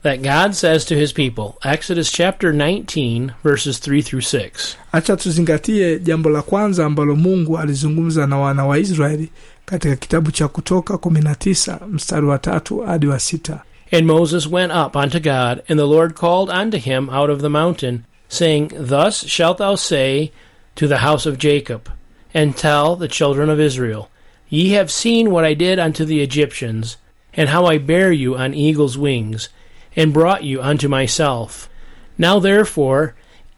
that God says to his people. Exodus chapter 19 verses 3 through 6. Acha tuzingatie jambo la kwanza ambalo Mungu alizungumza na wana wa Israeli katika kitabu cha Kutoka 19 mstari wa 3 hadi wa 6. And Moses went up unto God, and the Lord called unto him out of the mountain, saying, Thus shalt thou say to the house of Jacob, and tell the children of Israel, Ye have seen what I did unto the Egyptians, and how I bare you on eagle's wings, and brought you unto myself. Now therefore,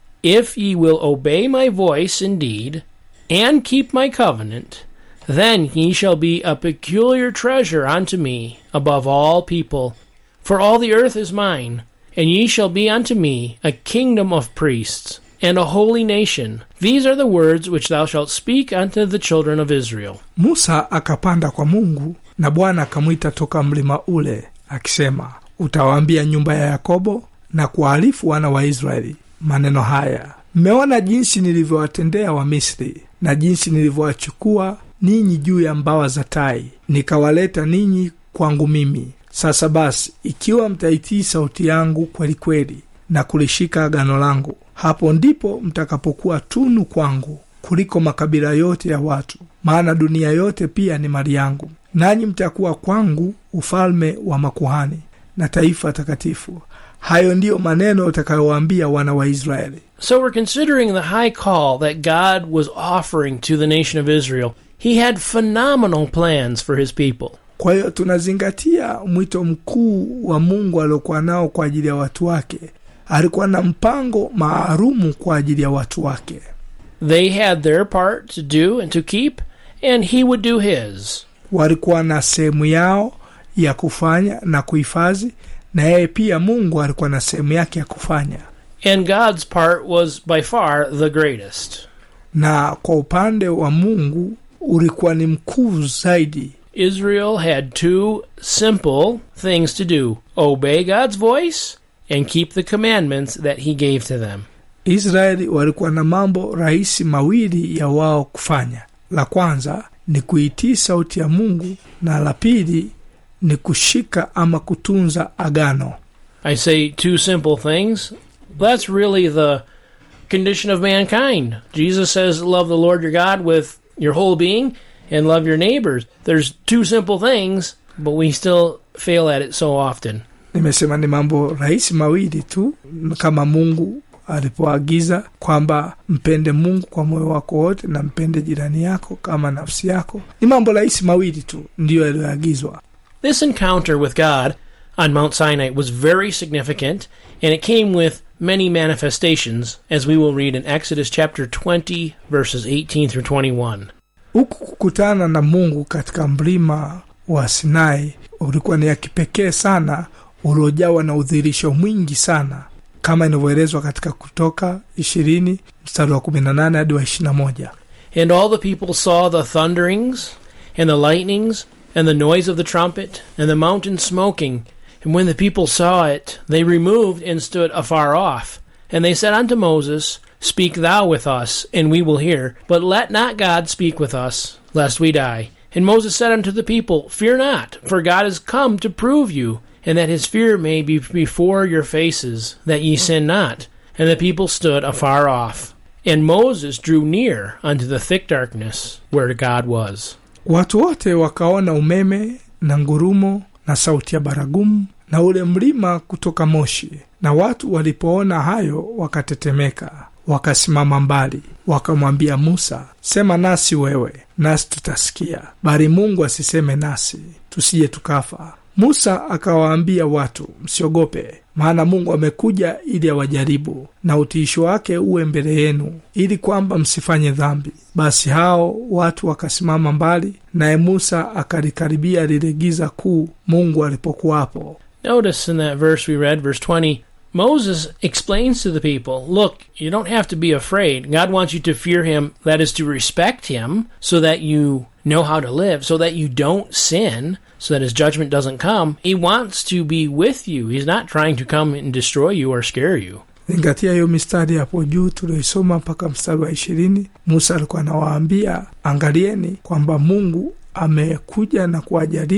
if ye will obey my voice indeed, and keep my covenant, then ye shall be a peculiar treasure unto me above all people. For all the earth is mine, and ye shall be unto me a kingdom of priests, and a holy nation. These are the words which thou shalt speak unto the children of Israel. Musa akapanda kwa Mungu, na Bwana akamwita toka mlima ule, akisema, Utawaambia nyumba ya Yakobo na kuwaarifu wana wa Israeli maneno haya. Mmeona jinsi nilivyowatendea wa Misri, na jinsi nilivyowachukua ninyi juu ya mbawa za tai, nikawaleta ninyi kwangu mimi. Sasa basi, ikiwa mtaitii sauti yangu kweli kweli na kulishika agano langu, hapo ndipo mtakapokuwa tunu kwangu kuliko makabila yote ya watu, maana dunia yote pia ni mali yangu. Nanyi mtakuwa kwangu ufalme wa makuhani na taifa takatifu. Hayo ndiyo maneno utakayowaambia wana wa Israeli. So we're considering the high call that God was offering to the nation of Israel. He had phenomenal plans for his people. Kwa hiyo tunazingatia mwito mkuu wa Mungu aliokuwa nao kwa ajili ya watu wake. Alikuwa na mpango maalumu kwa ajili ya watu wake. They had their part to do and to keep, and he would do his. Walikuwa na sehemu yao ya kufanya na kuhifadhi, na yeye pia Mungu alikuwa na sehemu yake ya kufanya. And God's part was by far the greatest. Na kwa upande wa Mungu ulikuwa ni mkuu zaidi. Israel had two simple things to do: obey God's voice and keep the commandments that he gave to them. Israeli walikuwa na mambo rahisi mawili ya wao kufanya. La kwanza ni kuitii sauti ya Mungu, na la pili ni kushika ama kutunza agano. I say two simple things. That's really the condition of mankind. Jesus says, love the Lord your God with your whole being and love your neighbors. There's two simple things, but we still fail at it so often. Nimesema ni mambo rahisi mawili tu, kama Mungu alipoagiza kwamba mpende Mungu kwa moyo wako wote na mpende jirani yako kama nafsi yako. Ni mambo rahisi mawili tu ndiyo yaliyoagizwa. This encounter with God on Mount Sinai was very significant, and it came with many manifestations, as we will read in Exodus chapter 20 verses 18 through 21. Huku kukutana na Mungu katika mlima wa Sinai ulikuwa ni ya kipekee sana, uliojawa na udhihirisho mwingi sana, kama inavyoelezwa katika Kutoka 20 mstari wa 18 hadi wa 21. And all the people saw the thunderings and the lightnings and the noise of the trumpet and the mountain smoking. And when the people saw it, they removed and stood afar off. And they said unto Moses, Speak thou with us, and we will hear. But let not God speak with us, lest we die. And Moses said unto the people, Fear not, for God is come to prove you, and that his fear may be before your faces, that ye sin not. And the people stood afar off. And Moses drew near unto the thick darkness where God was. Watu wote wakaona umeme na ngurumo na sauti ya baragumu na ule mlima kutoka moshi. Na watu walipoona hayo wakatetemeka, wakasimama mbali, wakamwambia Musa, Sema nasi wewe, nasi tutasikia. Bali Mungu asiseme nasi, tusije tukafa. Musa akawaambia watu, Msiogope, maana Mungu amekuja ili awajaribu, na utiisho wake uwe mbele yenu, ili kwamba msifanye dhambi. Basi hao watu wakasimama mbali, naye Musa akalikaribia lile giza kuu Mungu alipokuwapo. Notice in that verse we read, verse 20, Moses explains to the people, look, you don't have to be afraid. God wants you to fear him, that is to respect him, so that you know how to live, so that you don't sin, so that his judgment doesn't come. He wants to be with you. He's not trying to come and destroy you or scare you. Zingatia hiyo mistari hapo juu tuliyosoma mpaka mstari wa 20. Musa alikuwa anawaambia, angalieni kwamba Mungu amekuja na kuwajaribu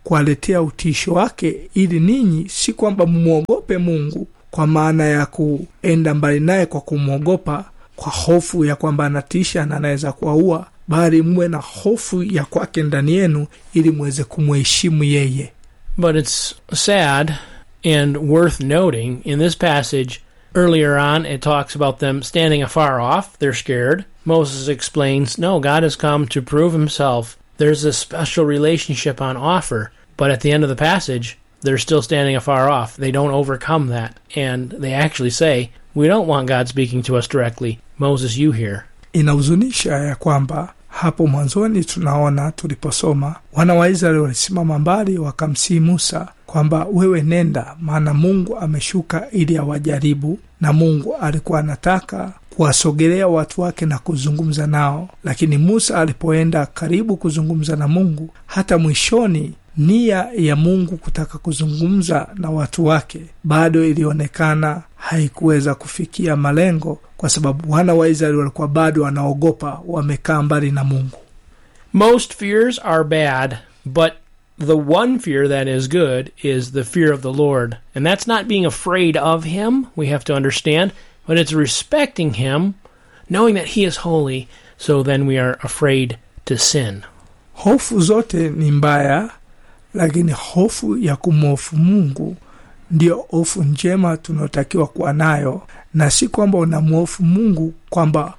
kuwaletea utisho wake, ili ninyi si kwamba muogope Mungu kwa maana ya kuenda mbali naye kwa kumwogopa, kwa hofu ya kwamba anatisha na anaweza kuwaua, bali mwe na hofu ya kwake ndani yenu ili muweze kumheshimu yeye. But it's sad and worth noting, in this passage, earlier on, it talks about them standing afar off. They're scared. Moses explains, no, God has come to prove himself. There's a special relationship on offer. But at the end of the passage, they're still standing afar off. They don't overcome that. And they actually say, we don't want God speaking to us directly. Moses, you hear. Inahuzunisha ya kwamba hapo mwanzoni tunaona tuliposoma, wana wa Israeli walisimama mbali wakamsihi Musa kwamba wewe nenda, maana Mungu ameshuka ili awajaribu. Na Mungu alikuwa anataka kuwasogelea watu wake na kuzungumza nao. Lakini Musa alipoenda karibu kuzungumza na Mungu, hata mwishoni nia ya Mungu kutaka kuzungumza na watu wake bado ilionekana haikuweza kufikia malengo, kwa sababu wana wa Israeli walikuwa bado wanaogopa, wamekaa mbali na Mungu. Most fears are bad, but the one fear that is good is the fear of the Lord. And that's not being afraid of him, we have to understand, but it's respecting him, knowing that he is holy, so then we are afraid to sin. Hofu zote ni mbaya, lakini hofu ya kumhofu Mungu ndio hofu njema tunayotakiwa kuwa nayo, na si kwamba unamhofu Mungu kwamba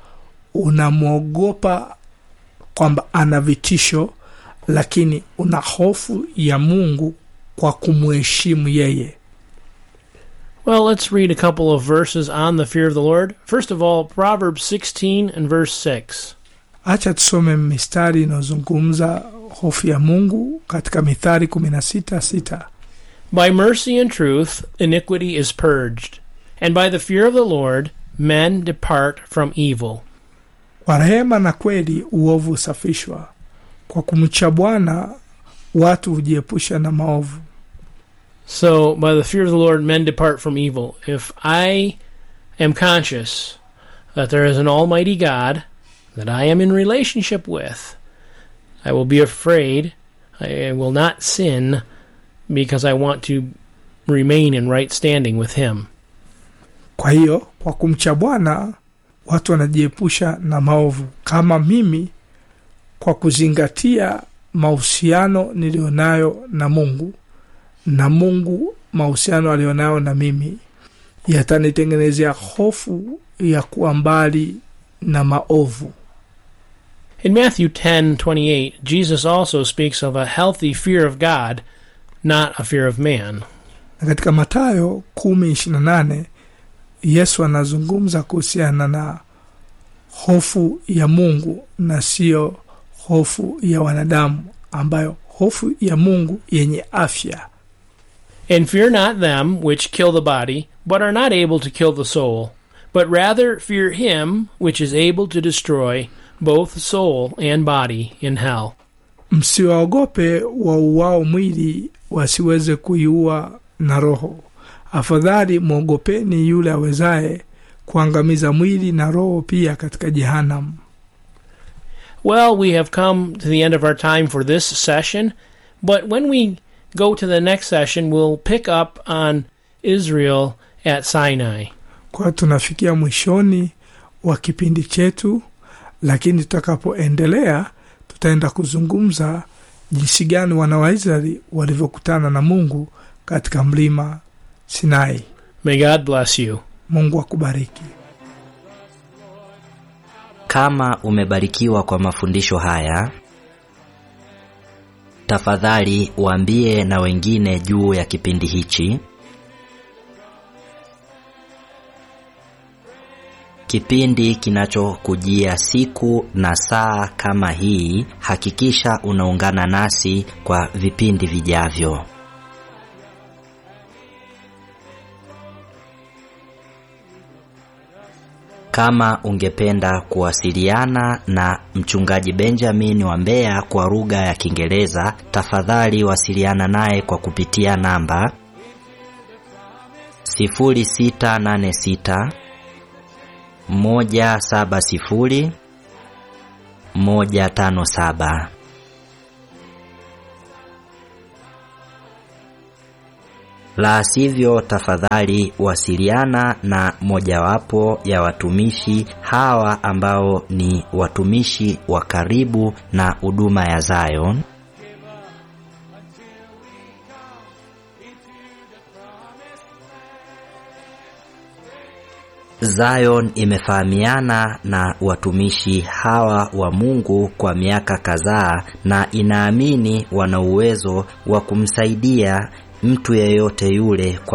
unamwogopa kwamba ana vitisho, lakini una hofu ya Mungu kwa kumheshimu yeye. Well, let's read a couple of verses on the fear of the Lord. First of all, Proverbs 16 and verse 6. Acha tusome mistari inayozungumza hofu ya Mungu katika Mithali 16:6. By mercy and truth iniquity is purged, and by the fear of the Lord men depart from evil. Kwa rehema na kweli uovu usafishwa, kwa kumcha Bwana watu hujiepusha na maovu. So, by the fear of the Lord men depart from evil. If I am conscious that there is an almighty God that I am in relationship with, I will be afraid. I will not sin because I want to remain in right standing with him. Kwa hiyo, kwa kumcha Bwana watu wanajiepusha na maovu. Kama mimi, kwa kuzingatia mahusiano nilionayo na Mungu, na Mungu mahusiano alionayo na mimi, yatanitengenezea hofu ya kuwa mbali na maovu. In Matthew 10:28, Jesus also speaks of a healthy fear of God, not a fear of man. Na katika Mathayo 10:28, Yesu anazungumza kuhusiana na hofu ya Mungu na sio hofu ya wanadamu, ambayo hofu ya Mungu yenye afya. And fear not them which kill the body, but are not able to kill the soul, but rather fear him which is able to destroy both soul and body in hell. Msiwaogope wauao mwili wasiweze kuiua na roho. Afadhali mwogopeni yule awezaye kuangamiza mwili na roho pia katika jehanamu. Well, we have come to the end of our time for this session, but when we go to the next session, we'll pick up on Israel at Sinai. Kwa tunafikia mwishoni wa kipindi chetu, lakini tutakapoendelea tutaenda kuzungumza jinsi gani wana wa Israeli walivyokutana na Mungu katika mlima Sinai. May God bless you. Mungu akubariki. Kama umebarikiwa kwa mafundisho haya, tafadhali waambie na wengine juu ya kipindi hichi. Kipindi kinachokujia siku na saa kama hii, hakikisha unaungana nasi kwa vipindi vijavyo. Kama ungependa kuwasiliana na mchungaji Benjamin wa Mbeya kwa lugha ya Kiingereza, tafadhali wasiliana naye kwa kupitia namba 0686 170 157. La sivyo, tafadhali wasiliana na mojawapo ya watumishi hawa ambao ni watumishi wa karibu na huduma ya Zion. Zion imefahamiana na watumishi hawa wa Mungu kwa miaka kadhaa na inaamini wana uwezo wa kumsaidia mtu yeyote yule kwa